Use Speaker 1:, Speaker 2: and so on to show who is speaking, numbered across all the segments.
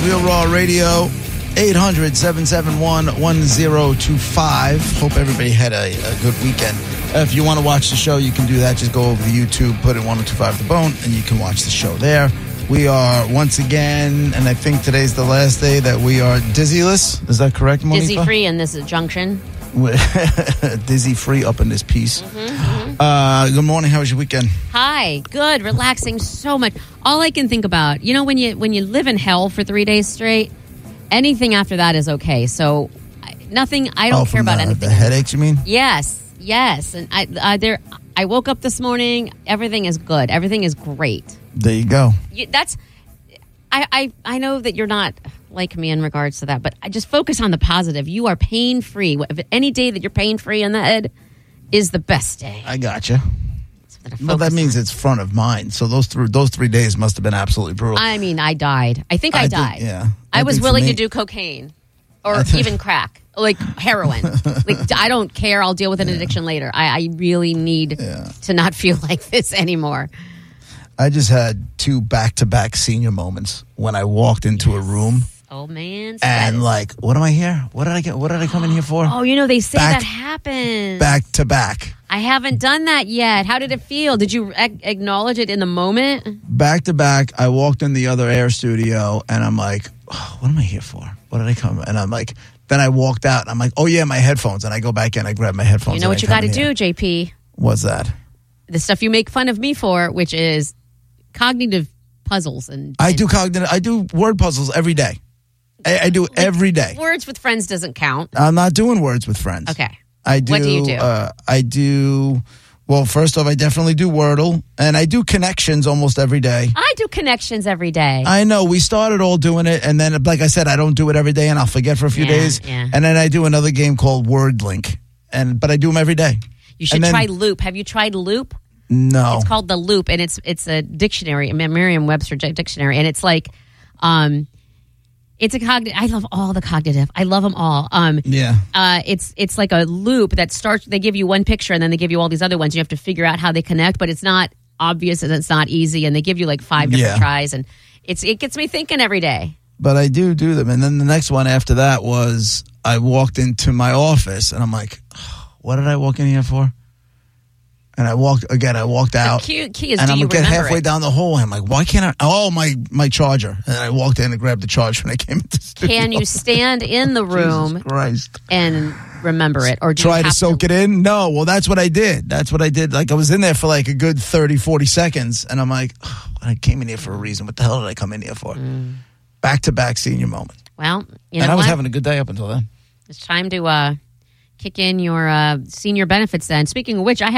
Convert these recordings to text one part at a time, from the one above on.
Speaker 1: Real Raw Radio, 800-771-1025. Hope everybody had a good weekend. If you want to watch the show, you can do that. Just go over to YouTube, put in 1025 The Bone, and you can watch the show there. We are once again, and I think today's the last day that we are dizzy-less. Is that correct, Monifa?
Speaker 2: Dizzy-free in this junction.
Speaker 1: Dizzy-free up in this piece. Good morning. How was your weekend?
Speaker 2: Hi. Good. Relaxing so much. All I can think about, you know, when you live in hell for 3 days straight, anything after that is okay. So nothing. I don't care about anything.
Speaker 1: The headaches, you mean?
Speaker 2: Yes. And I woke up this morning. Everything is good. Everything is great.
Speaker 1: There you go.
Speaker 2: I know that you're not like me in regards to that, but I just focus on the positive. You are pain-free. Any day that you're pain-free on the head is the best day.
Speaker 1: I gotcha. Well, that means it's front of mind. So those 3 days must have been absolutely brutal.
Speaker 2: I mean, I died. I think I died. I was willing to do cocaine or even crack, like heroin. Like, I don't care. I'll deal with an addiction later. I really need to not feel like this anymore.
Speaker 1: I just had 2 back-to-back senior moments when I walked into a room.
Speaker 2: Oh, man.
Speaker 1: And like, what am I here? What did I come in here for?
Speaker 2: Oh, you know, they say that happens.
Speaker 1: Back-to-back.
Speaker 2: I haven't done that yet. How did it feel? Did you acknowledge it in the moment?
Speaker 1: Back-to-back, I walked in the other air studio, and I'm like, oh, what am I here for? What did I come? And I'm like, then I walked out, and I'm like, oh, yeah, my headphones. And I go back in, I grab my headphones.
Speaker 2: You know what you got to do, JP?
Speaker 1: What's that?
Speaker 2: The stuff you make fun of me for, which is cognitive puzzles.
Speaker 1: I do word puzzles every day. I do every day.
Speaker 2: Words with friends doesn't count.
Speaker 1: I'm not doing words with friends.
Speaker 2: Okay.
Speaker 1: What
Speaker 2: do you do?
Speaker 1: Well, first off, I definitely do Wordle, and I do connections almost every day.
Speaker 2: I do connections every day.
Speaker 1: I know. We started all doing it, and then, like I said, I don't do it every day, and I'll forget for a few days.
Speaker 2: Yeah.
Speaker 1: And then I do another game called Word Link, but I do them every day.
Speaker 2: You should try Loop. Have you tried Loop?
Speaker 1: No.
Speaker 2: It's called the Loop, and it's a dictionary, a Merriam-Webster dictionary, and it's like, it's a cognitive. I love all the cognitive. I love them all. It's like a loop that starts. They give you one picture, and then they give you all these other ones. You have to figure out how they connect, but it's not obvious and it's not easy. And they give you like 5 different tries, and it gets me thinking every day. But
Speaker 1: I do them, and then the next one after that was I walked into my office, and I'm like, what did I walk in here for? And I walked out.
Speaker 2: The key is,
Speaker 1: and
Speaker 2: do
Speaker 1: I'm
Speaker 2: you
Speaker 1: get
Speaker 2: remember
Speaker 1: halfway down the hall. And I'm like, why can't I? Oh, my charger. And then I walked in and grabbed the charger when I came into the studio.
Speaker 2: Can you stand in the room and remember it? Or do
Speaker 1: try
Speaker 2: you
Speaker 1: to soak it in? No. Well, that's what I did. Like, I was in there for like a good 30, 40 seconds. And I'm like, I came in here for a reason. What the hell did I come in here for? Back-to-back senior moment.
Speaker 2: Well, you know
Speaker 1: I was having a good day up until then.
Speaker 2: It's time to kick in your senior benefits then. Speaking of which, I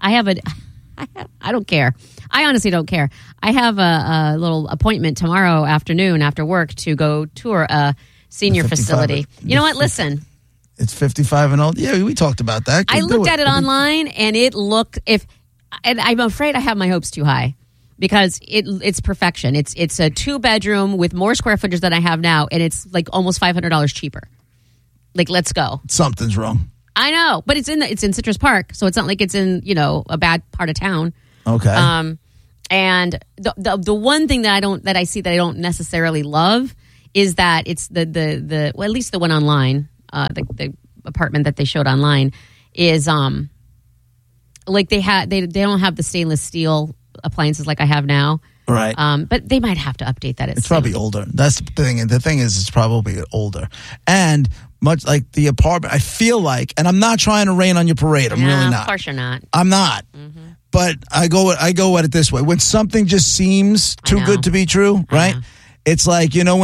Speaker 2: don't care. I honestly don't care. I have a little appointment tomorrow afternoon after work to go tour a senior facility. You know what? Listen.
Speaker 1: It's 55 and old. Yeah, we talked about that.
Speaker 2: I looked at it online, and it looked and I'm afraid I have my hopes too high because it's perfection. It's a 2-bedroom with more square footage than I have now, and it's like almost $500 cheaper. Like, let's go.
Speaker 1: Something's wrong.
Speaker 2: I know, but it's in Citrus Park, so it's not like it's in, a bad part of town.
Speaker 1: Okay.
Speaker 2: And the one thing that I see that I don't necessarily love is that it's the at least the one online, the apartment that they showed online is like they don't have the stainless steel appliances like I have now.
Speaker 1: Right.
Speaker 2: But they might have to update that.
Speaker 1: It's probably older. That's the thing. And the thing is, it's probably older. And much like the apartment, I feel like, and I'm not trying to rain on your parade. I'm really not.
Speaker 2: Of course you're not.
Speaker 1: I'm not. Mm-hmm. But I go at it this way. When something just seems too good to be true, right? It's like,